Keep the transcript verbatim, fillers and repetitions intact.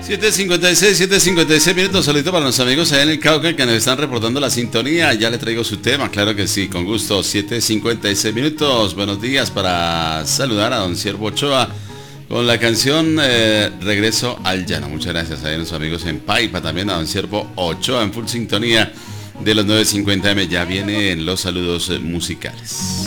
siete cincuenta y seis, siete cincuenta y seis minutos. Saludito para nuestros amigos allá en el Cauca que nos están reportando la sintonía. Ya le traigo su tema, claro que sí, con gusto. siete cincuenta y seis minutos. Buenos días para saludar a don Ciervo Ochoa con la canción eh, Regreso al Llano. Muchas gracias a nuestros amigos en Paipa, también a don Ciervo Ochoa en full sintonía de los nueve cincuenta eme. Ya vienen los saludos musicales.